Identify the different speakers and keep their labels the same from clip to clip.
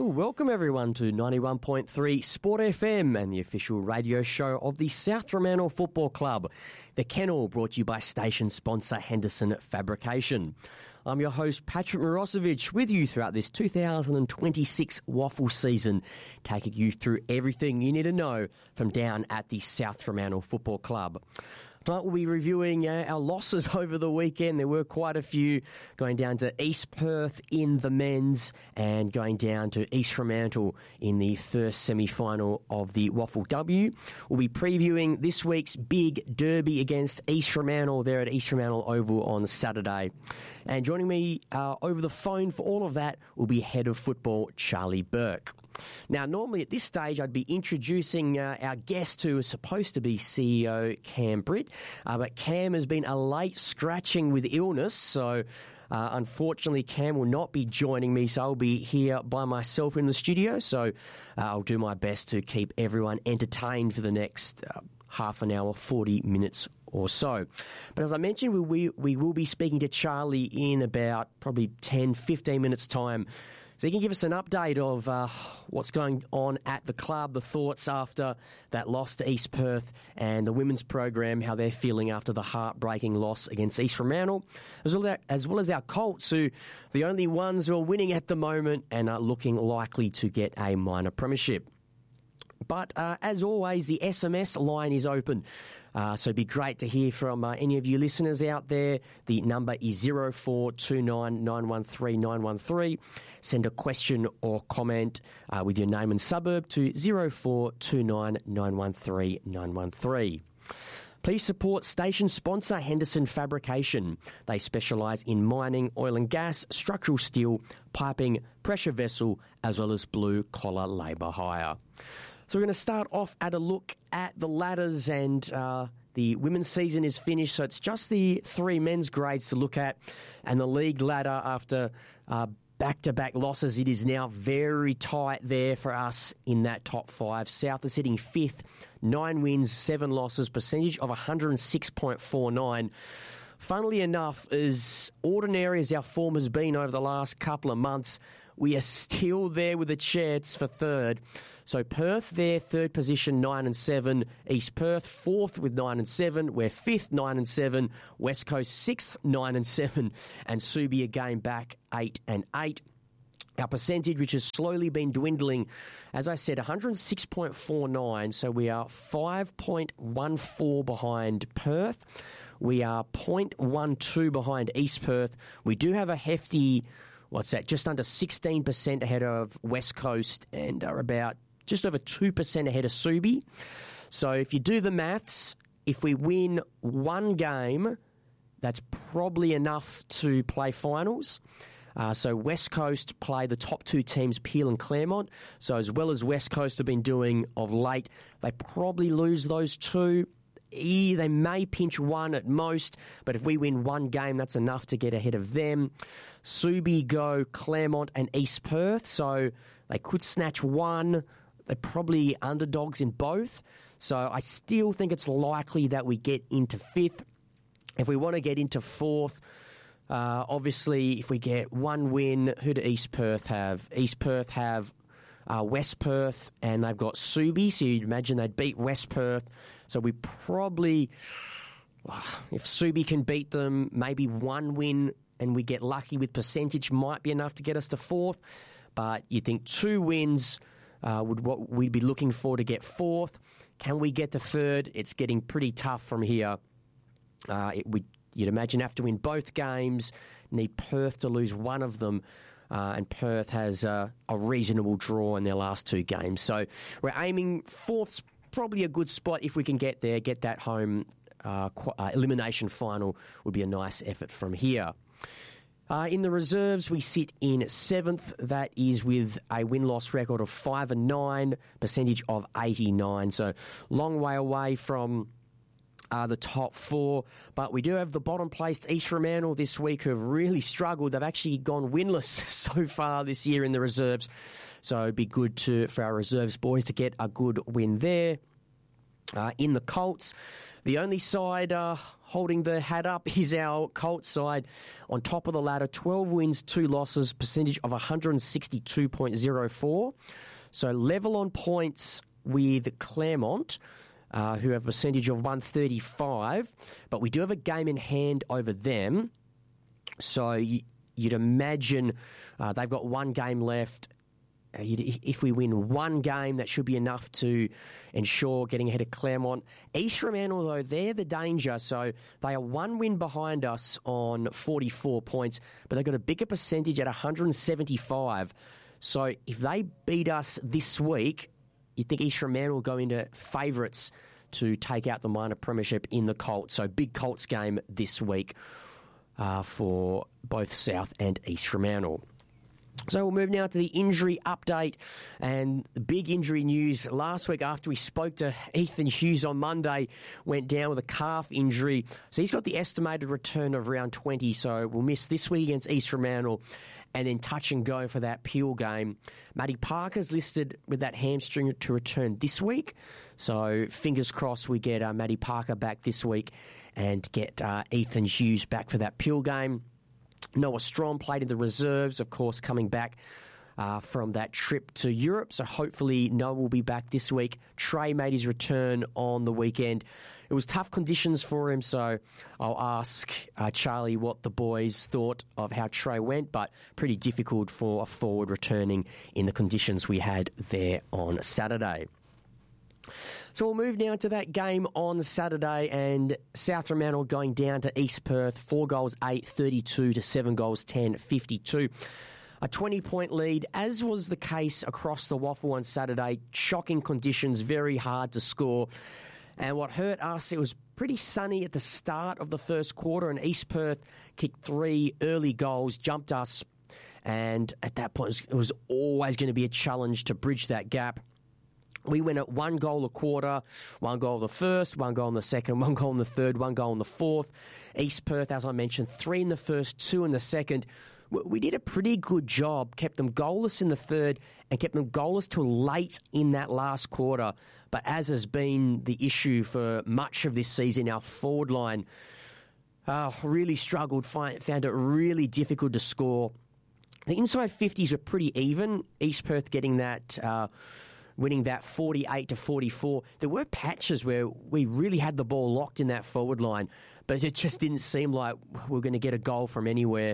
Speaker 1: welcome everyone to 91.3 Sport FM and the official radio show of the South Fremantle Football Club. The Kennel, brought to you by station sponsor Henderson Fabrication. I'm your host Patrick Mirosevic, with you throughout this 2026 waffle season, taking you through everything you need to know from down at the South Fremantle Football Club. Tonight we'll be reviewing our losses over the weekend. There were quite a few, going down to East Perth in the men's and going down to East Fremantle in the first semi-final of the Waffle W. We'll be previewing this week's big derby against East Fremantle there at East Fremantle Oval on Saturday. And joining me over the phone for all of that will be Head of Football Charlie Burke. Now, normally at this stage, I'd be introducing our guest who is supposed to be CEO Cam Britt, but Cam has been a late scratching with illness, so unfortunately Cam will not be joining me, so I'll be here by myself in the studio, so I'll do my best to keep everyone entertained for the next half an hour, 40 minutes or so. But as I mentioned, we will be speaking to Charlie in about probably 10, 15 minutes' time. So he can give us an update of what's going on at the club, the thoughts after that loss to East Perth, and the women's program, how they're feeling after the heartbreaking loss against East Fremantle, as well as our Colts, who are the only ones who are winning at the moment and are looking likely to get a minor premiership. But as always, the SMS line is open, so it'd be great to hear from any of you listeners out there. The number is 0429 913 913. Send a question or comment with your name and suburb to 0429 913 913. Please support station sponsor Henderson Fabrication. They specialise in mining, oil and gas, structural steel, piping, pressure vessel, as well as blue-collar labour hire. So we're going to start off at a look at the ladders, and the women's season is finished, so it's just the three men's grades to look at. And the league ladder, after back-to-back losses, it is now very tight there for us in that top five. South is sitting fifth, 9 wins, 7 losses, percentage of 106.49. Funnily enough, as ordinary as our form has been over the last couple of months, we are still there with a chance for third. So Perth there, third position, 9 and 7. East Perth, fourth with 9 and 7. We're fifth, 9 and 7. West Coast, sixth, 9 and 7. And Subi again back, 8 and 8. Our percentage, which has slowly been dwindling, as I said, 106.49, so we are 5.14 behind Perth. We are 0.12 behind East Perth. We do have a hefty, just under 16% ahead of West Coast, and are about just over 2% ahead of Subi. So if you do the maths, if we win one game, that's probably enough to play finals. So West Coast play the top two teams, Peel and Claremont. So as well as West Coast have been doing of late, they probably lose those two. They may pinch one at most, but if we win one game, that's enough to get ahead of them. Subi go Claremont and East Perth, so they could snatch one. They're probably underdogs in both. So I still think it's likely that we get into fifth. If we want to get into fourth, obviously, if we get one win, who do East Perth have? East Perth have West Perth, and they've got Subi, so you'd imagine they'd beat West Perth. So we probably, if Subi can beat them, maybe one win and we get lucky with percentage might be enough to get us to fourth. But you think 2 wins would what we'd be looking for to get fourth. Can we get to third? It's getting pretty tough from here. You'd imagine have to win both games, need Perth to lose one of them, and Perth has a reasonable draw in their last 2 games. So we're aiming fourth's probably a good spot if we can get there, get that home elimination final would be a nice effort from here. In the reserves, we sit in 7th. That is with a win-loss record of 5 and 9, percentage of 89. So long way away from the top 4, but we do have the bottom placed East Fremantle this week who have really struggled. They've actually gone winless so far this year in the reserves, so it'd be good for our reserves boys to get a good win there. In the Colts, the only side holding the hat up is our Colts side. On top of the ladder, 12 wins, 2 losses, percentage of 162.04. So level on points with Claremont, who have a percentage of 135. But we do have a game in hand over them. So you'd imagine they've got one game left. If we win one game, that should be enough to ensure getting ahead of Claremont. East Fremantle, though, they're the danger. So they are one win behind us on 44 points, but they've got a bigger percentage at 175. So if they beat us this week, you think East Fremantle will go into favourites to take out the minor premiership in the Colts. So big Colts game this week for both South and East Fremantle. So we'll move now to the injury update and the big injury news. Last week after we spoke to Ethan Hughes on Monday, went down with a calf injury. So he's got the estimated return of round 20, so we'll miss this week against East Fremantle and then touch and go for that Peel game. Matty Parker's listed with that hamstring to return this week. So fingers crossed we get Matty Parker back this week and get Ethan Hughes back for that Peel game. Noah Strong played in the reserves, of course, coming back from that trip to Europe. So hopefully Noah will be back this week. Trey made his return on the weekend. It was tough conditions for him, so I'll ask Charlie what the boys thought of how Trey went, but pretty difficult for a forward returning in the conditions we had there on Saturday. So we'll move now to that game on Saturday, and South Fremantle going down to East Perth, 4 goals 8, 32 to 7 goals 10, 52. A 20-point lead, as was the case across the Waffle on Saturday. Shocking conditions, very hard to score. And what hurt us, it was pretty sunny at the start of the first quarter, and East Perth kicked 3 early goals, jumped us. And at that point, it was always going to be a challenge to bridge that gap. We went at 1 goal a quarter, 1 goal in the first, 1 goal in the second, 1 goal in the third, 1 goal in the fourth. East Perth, as I mentioned, 3 in the first, 2 in the second. We did a pretty good job, kept them goalless in the third and kept them goalless till late in that last quarter. But as has been the issue for much of this season, our forward line really struggled, found it really difficult to score. The inside 50s were pretty even, East Perth getting that... winning that 48 to 44. There were patches where we really had the ball locked in that forward line, but it just didn't seem like we were going to get a goal from anywhere.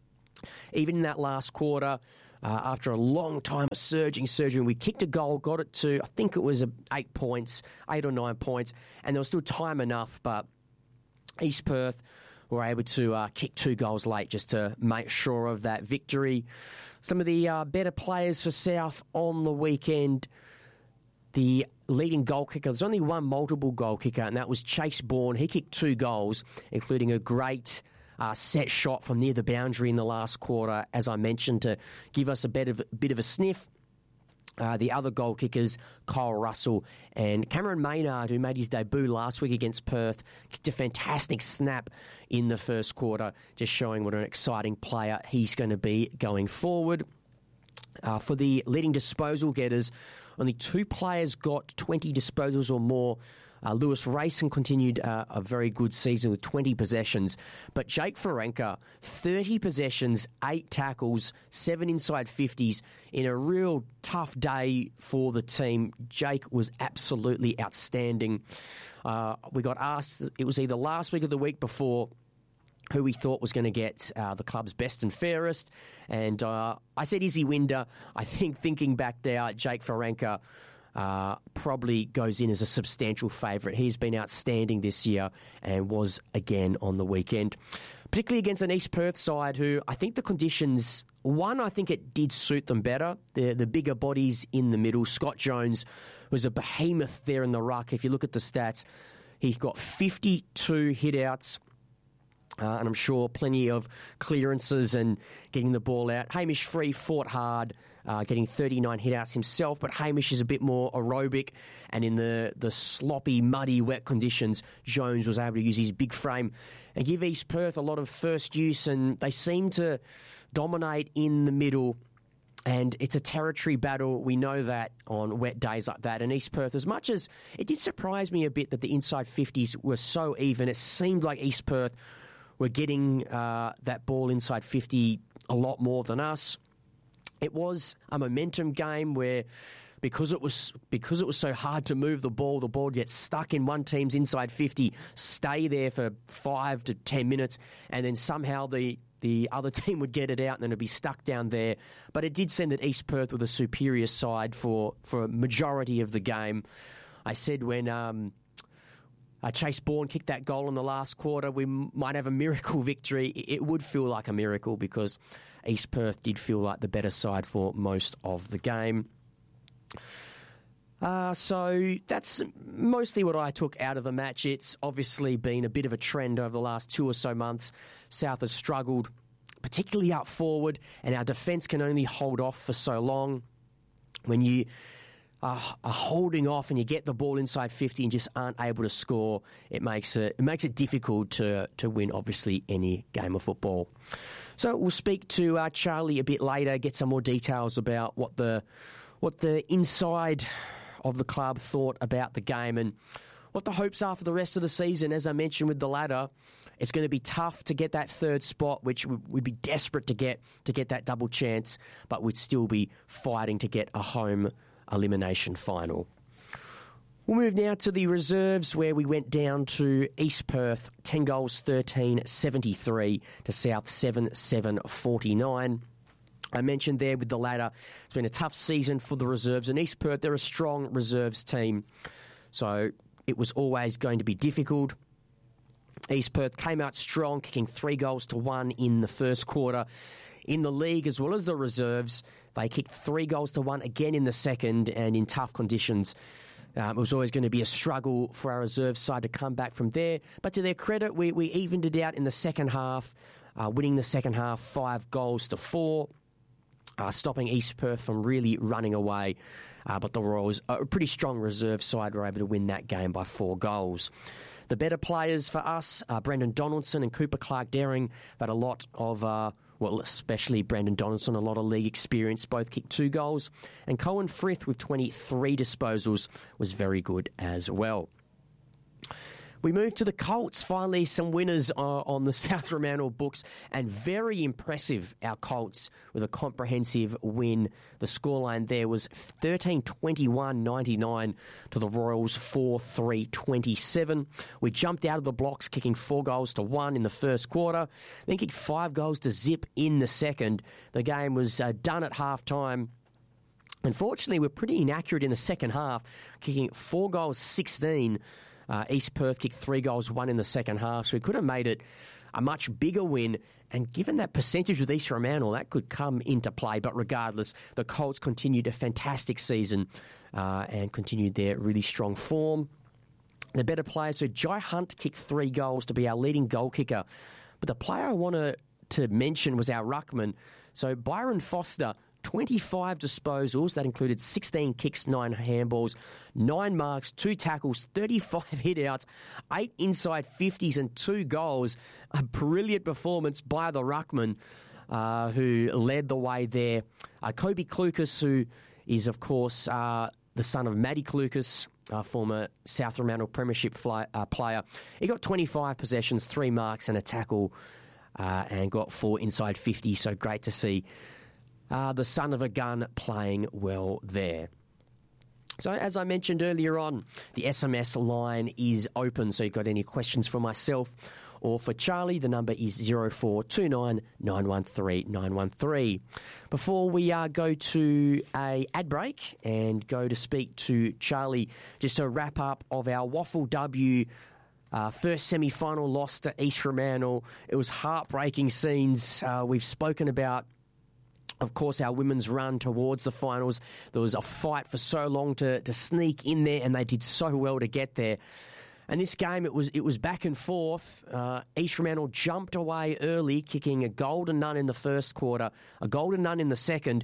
Speaker 1: Even in that last quarter, after a long time of surging, we kicked a goal, got it to, I think it was 8 points, 8 or 9 points, and there was still time enough, but East Perth were able to kick 2 goals late just to make sure of that victory. Some of the better players for South on the weekend, the leading goal kicker, there's only one multiple goal kicker, and that was Chase Bourne. He kicked 2 goals, including a great set shot from near the boundary in the last quarter, as I mentioned, to give us a bit of a sniff. The other goal kickers, Kyle Russell and Cameron Maynard, who made his debut last week against Perth, kicked a fantastic snap in the first quarter, just showing what an exciting player he's going to be going forward. For the leading disposal getters, only 2 players got 20 disposals or more. Lewis Rayson continued a very good season with 20 possessions. But Jake Ferenka, 30 possessions, 8 tackles, 7 inside 50s in a real tough day for the team. Jake was absolutely outstanding. We got asked, it was either last week or the week before, who we thought was going to get the club's best and fairest. And I said Izzy Winder. I think thinking back there, Jake Ferenka probably goes in as a substantial favourite. He's been outstanding this year and was again on the weekend, particularly against an East Perth side who I think the conditions, I think it did suit them better. The bigger bodies in the middle. Scott Jones was a behemoth there in the ruck. If you look at the stats, he got 52 hit-outs. And I'm sure plenty of clearances and getting the ball out. Hamish Free fought hard, getting 39 hit-outs himself, but Hamish is a bit more aerobic, and in the sloppy, muddy, wet conditions, Jones was able to use his big frame and give East Perth a lot of first use, and they seemed to dominate in the middle. And it's a territory battle. We know that on wet days like that. And East Perth, as much as it did surprise me a bit that the inside 50s were so even, it seemed like East Perth were getting that ball inside 50 a lot more than us. It was a momentum game where because it was so hard to move the ball gets stuck in one team's inside 50, stay there for 5 to 10 minutes, and then somehow the other team would get it out and then it'd be stuck down there. But it did seem that East Perth were the superior side for a majority of the game. I said when Chase Bourne kicked that goal in the last quarter, we might have a miracle victory. It would feel like a miracle because East Perth did feel like the better side for most of the game. So that's mostly what I took out of the match. It's obviously been a bit of a trend over the last 2 or so months. South has struggled, particularly up forward, and our defence can only hold off for so long. When you are holding off and you get the ball inside 50 and just aren't able to score, it makes it difficult to win, obviously, any game of football. So we'll speak to Charlie a bit later, get some more details about what the inside of the club thought about the game and what the hopes are for the rest of the season. As I mentioned with the ladder, it's going to be tough to get that third spot, which we'd be desperate to get that double chance, but we'd still be fighting to get a home elimination final. We'll move now to the reserves, where we went down to East Perth, 10 goals, 13, 73 to South, 7 49. I mentioned there with the ladder, it's been a tough season for the reserves. And East Perth, they're a strong reserves team, so it was always going to be difficult. East Perth came out strong, kicking 3 goals to 1 in the first quarter. In the league, as well as the reserves, they kicked 3 goals to 1 again in the second, and in tough conditions. It was always going to be a struggle for our reserve side to come back from there. But to their credit, we evened it out in the second half, winning the second half 5 goals to 4. Stopping East Perth from really running away. But the Royals, a pretty strong reserve side, were able to win that game by 4 goals. The better players for us, Brendan Donaldson and Cooper Clark-Daring, had a lot of, especially Brendan Donaldson, a lot of league experience, both kicked 2 goals. And Cohen Frith, with 23 disposals, was very good as well. We move to the Colts. Finally, some winners on the South Fremantle books, and very impressive, our Colts, with a comprehensive win. The scoreline there was 13-21-99 to the Royals 4-3-27. We jumped out of the blocks, kicking 4 goals to 1 in the first quarter, then kicked 5 goals to zip in the second. The game was done at half-time. Unfortunately, we're pretty inaccurate in the second half, kicking 4 goals 16. East Perth kicked 3 goals, 1 in the second half, so we could have made it a much bigger win. And given that percentage with East Fremantle, that could come into play. But regardless, the Colts continued a fantastic season and continued their really strong form. The better players, so Jai Hunt kicked 3 goals to be our leading goal kicker. But the player I wanted to mention was our ruckman. So Byron Foster, 25 disposals. That included 16 kicks, 9 handballs, 9 marks, 2 tackles, 35 hit-outs, 8 inside 50s and 2 goals. A brilliant performance by the ruckman who led the way there. Kobe Klukas, who is, of course, the son of Matty Klukas, former South Fremantle Premiership player. He got 25 possessions, 3 marks and a tackle, and got 4 inside 50, so great to see the son of a gun playing well there. So as I mentioned earlier on, the SMS line is open, so if you've got any questions for myself or for Charlie, the number is 0429 913 913. Before we go to a ad break and go to speak to Charlie, just a wrap up of our Waffle W first semi-final loss to East Fremantle. It was heartbreaking scenes. We've spoken about, of course, our women's run towards the finals. There was a fight for so long to sneak in there, and they did so well to get there. And this game, it was back and forth. East Fremantle jumped away early, kicking a goal to none in the first quarter, a goal to none in the second.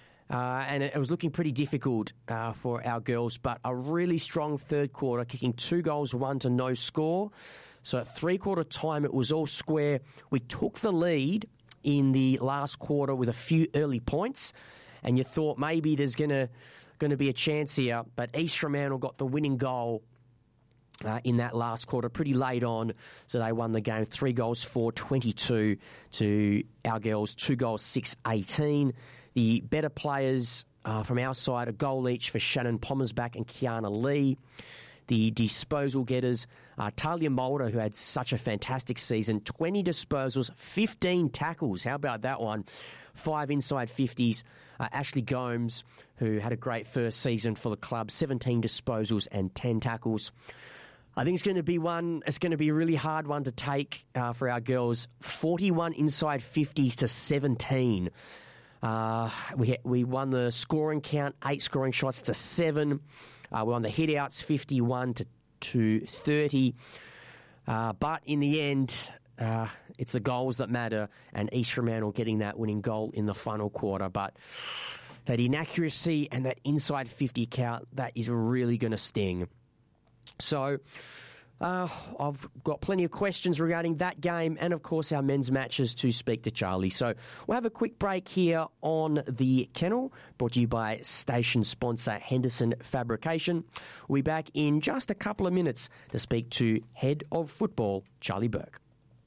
Speaker 1: And it was looking pretty difficult for our girls, but a really strong third quarter, kicking 2 goals, 1 to no score. So at 3-quarter time, it was all square. We took the lead in the last quarter with a few early points, and you thought maybe there's going to be a chance here, but East Fremantle got the winning goal in that last quarter, pretty late on, so they won the game 3-4-22 to our girls, 6-18. The better players from our side, a goal each for Shannon Pommersback and Kiana Lee. The disposal getters, Talia Mulder, who had such a fantastic season, 20 disposals, 15 tackles. How about that one? 5 inside 50s. Ashley Gomes, who had a great first season for the club, 17 disposals and 10 tackles. I think it's going to be a really hard one to take for our girls. 41 inside 50s to 17. We won the scoring count, 8 scoring shots to 7. We won the hit-outs, 51 to 30. But in the end, it's the goals that matter, and East Fremantle getting that winning goal in the final quarter. But that inaccuracy and that inside 50 count, that is really going to sting. So I've got plenty of questions regarding that game and, of course, our men's matches to speak to Charlie. So we'll have a quick break here on The Kennel, brought to you by station sponsor Henderson Fabrication. We'll be back in just a couple of minutes to speak to Head of Football, Charlie Burke.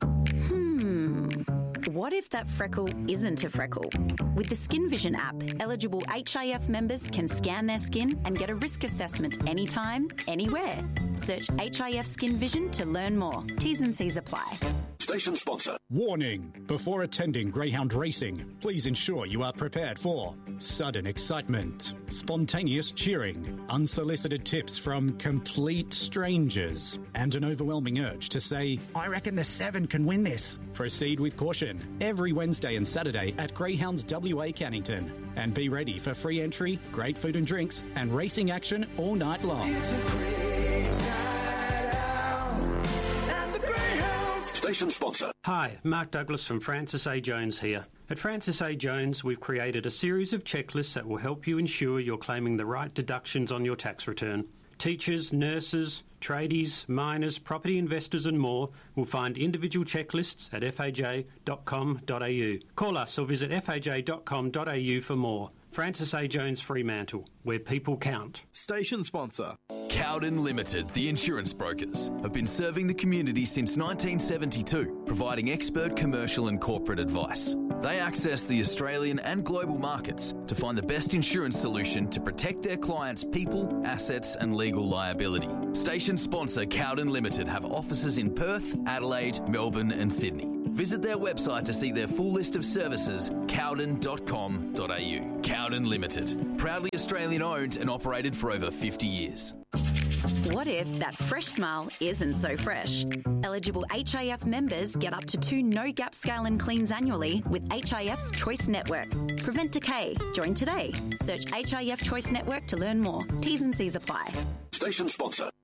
Speaker 2: What if that freckle isn't a freckle? With the Skin Vision app, eligible HIF members can scan their skin and get a risk assessment anytime, anywhere. Search HIF Skin Vision to learn more. T's and C's apply.
Speaker 3: Station sponsor.
Speaker 4: Warning. Before attending greyhound racing, please ensure you are prepared for sudden excitement, spontaneous cheering, unsolicited tips from complete strangers, and an overwhelming urge to say, "I reckon the 7 can win this." Proceed with caution every Wednesday and Saturday at Greyhounds WA Cannington. And be ready for free entry, great food and drinks, and racing action all night long.
Speaker 3: It's a great night out at the Greyhounds. Station sponsor.
Speaker 5: Hi, Mark Douglas from Francis A. Jones here. At Francis A. Jones, we've created a series of checklists that will help you ensure you're claiming the right deductions on your tax return. Teachers, nurses, tradies, miners, property investors and more will find individual checklists at faj.com.au. Call us or visit faj.com.au for more. Francis A. Jones Fremantle, where people count.
Speaker 6: Station sponsor.
Speaker 7: Cowden Limited, the insurance brokers, have been serving the community since 1972, providing expert commercial and corporate advice. They access the Australian and global markets to find the best insurance solution to protect their clients' people, assets and legal liability. Station sponsor Cowden Limited have offices in Perth, Adelaide, Melbourne and Sydney. Visit their website to see their full list of services, cowden.com.au. Cowden Limited, proudly Australian owned and operated for over 50 years.
Speaker 2: What if that fresh smile isn't so fresh? Eligible HIF members get up to 2 no-gap scale and cleans annually with HIF's Choice Network. Prevent decay. Join today. Search HIF Choice Network to learn more. T's and C's apply.
Speaker 3: Station sponsor.